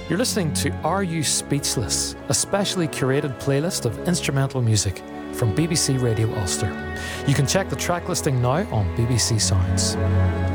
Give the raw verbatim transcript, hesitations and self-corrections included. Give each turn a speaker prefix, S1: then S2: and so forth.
S1: You're listening to Are You Speechless, a specially curated playlist of instrumental music from B B C Radio Ulster. You can check the track listing now on B B C Sounds.